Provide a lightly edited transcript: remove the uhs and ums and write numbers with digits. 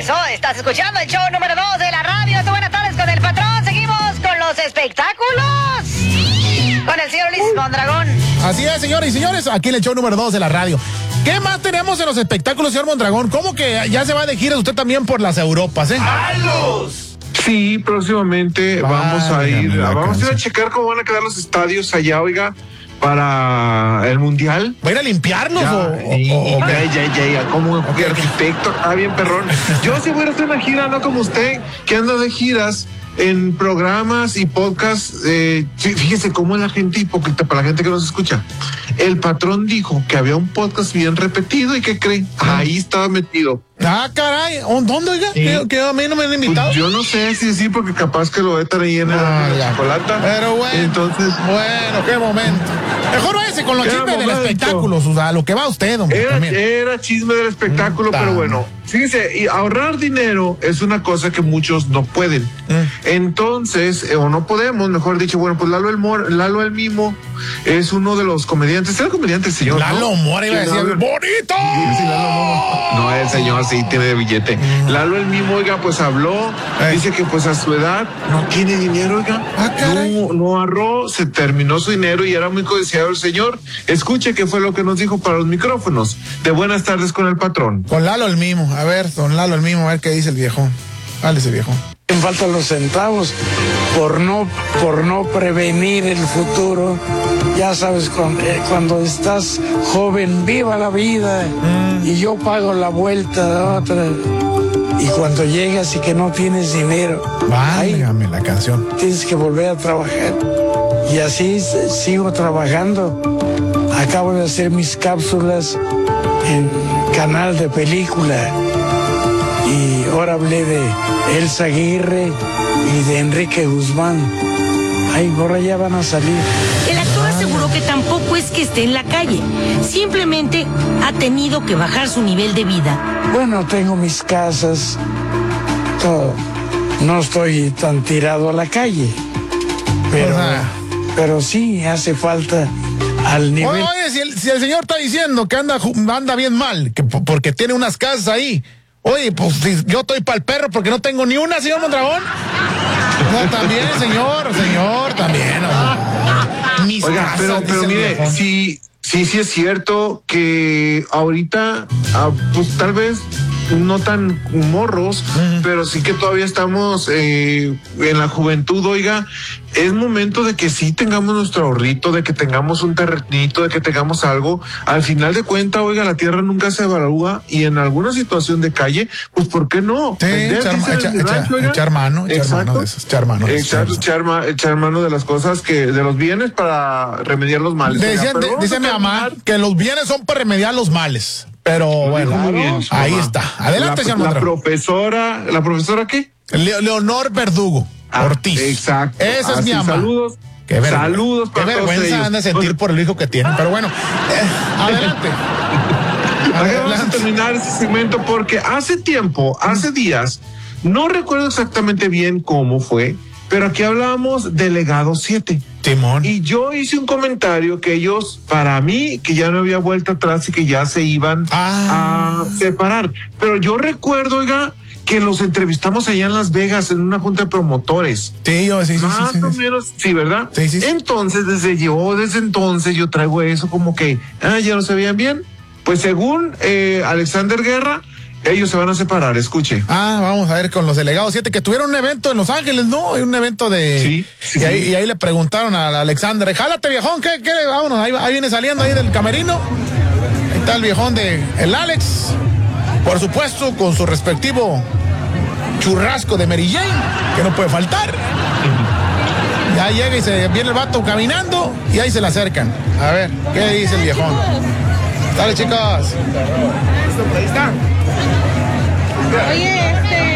regresó. Estás escuchando el show número 2 de la radio. Buenas tardes con el patrón. Seguimos con los espectáculos. Con el señor Ulises Mondragón. Así es, señores y señores. Aquí en el show número 2 de la radio. ¿Qué más tenemos en los espectáculos, señor Mondragón? ¿Cómo que ya se va de gira usted también por las Europas, ¡Alos! Sí, próximamente vamos a ir a checar cómo van a quedar los estadios allá, oiga, para el Mundial. ¿Va a ir a limpiarlos ya, como arquitecto, bien perrón. Yo sí voy a hacer una gira, no como usted, que anda de giras en programas y podcasts. Fíjese cómo es la gente hipócrita, para la gente que nos escucha. El patrón dijo que había un podcast bien repetido y ¿qué cree? Ahí estaba metido. Ah, caray, ¿dónde, oiga? Sí. ¿Que a mí no me han invitado? Pues yo no sé si sí, porque capaz que lo voy a estar ahí en la chocolata. Pero bueno, entonces, bueno, qué momento. Mejor váyase con los chismes del espectáculo, o sea, lo que va usted, hombre. Era chisme del espectáculo, pero bueno, fíjese, y ahorrar dinero es una cosa que muchos no pueden. Entonces, o no podemos, mejor dicho, bueno, pues Lalo el Mimo es uno de los comediantes. ¿Era comediante el señor? Lalo Mora iba a decir, ¡bonito! Sí, no, el señor sí tiene billete. Lalo el Mimo, oiga, pues habló, dice que pues a su edad no tiene dinero, oiga. No ahorró, se terminó su dinero y era muy codiciado el señor. Escuche qué fue lo que nos dijo para los micrófonos de Buenas Tardes con el Patrón. Con Lalo el Mimo, a ver, don Lalo el Mimo, a ver qué dice el viejo. Dale ese viejo. Faltan los centavos por no prevenir el futuro. Ya sabes, cuando estás joven, viva la vida y yo pago la vuelta de otra. Y cuando llegas y que no tienes dinero, válgame la canción. Tienes que volver a trabajar. Y así sigo trabajando. Acabo de hacer mis cápsulas en Canal de Película. Y ahora hablé de Elsa Aguirre y de Enrique Guzmán. Ay, ahora ya van a salir. El actor aseguró que tampoco es que esté en la calle. Simplemente ha tenido que bajar su nivel de vida. Bueno, tengo mis casas, todo. No estoy tan tirado a la calle. Pero sí hace falta al nivel. Oye, si el señor está diciendo que anda bien mal, que porque tiene unas casas ahí. Oye, pues si yo estoy para el perro porque no tengo ni una, señor Mondragón. No, también, señor, también. Oiga, pero mire, sí es cierto que ahorita, pues tal vez no tan morros, pero sí que todavía estamos en la juventud, oiga. Es momento de que sí tengamos nuestro ahorrito, de que tengamos un terrenito, de que tengamos algo. Al final de cuentas, oiga, la tierra nunca se evalúa y en alguna situación de calle, pues ¿por qué no? Sí, echar mano de eso, echar mano de las cosas, de los bienes para remediar los males. Dice mi mamá que los bienes son para remediar los males. Pero bueno, muy bien, ahí está. Adelante, señor Mondragón. ¿La profesora qué? Leonor Verdugo Ortiz. Exacto. Esa es mi mamá. Saludos. Saludos para todos ellos. Qué vergüenza han de sentir por el hijo que tienen. Pero bueno, adelante. Vamos a terminar este segmento porque hace días, no recuerdo exactamente bien cómo fue, pero aquí hablábamos de Legado 7. Timón. Y yo hice un comentario que ellos, para mí, que ya no había vuelta atrás y que ya se iban a separar. Pero yo recuerdo, oiga, que los entrevistamos allá en Las Vegas en una junta de promotores. Sí, más o menos, sí, ¿verdad? Sí. Entonces, desde entonces yo traigo eso como que, ya no se veían bien. Pues según Alexander Guerra, ellos se van a separar, escuche. Vamos a ver con los delegados 7 que tuvieron un evento en Los Ángeles, ¿no? Un evento de... Sí. Y ahí le preguntaron a Alexander, jálate, viejón, ¿qué? Vámonos, ahí viene saliendo ahí del camerino. Ahí está el viejón de el Alex. Por supuesto, con su respectivo churrasco de Mary Jane, que no puede faltar. Ya llega y viene el vato caminando y ahí se le acercan. A ver, ¿qué dice el viejón? Dale, chicos. Oye,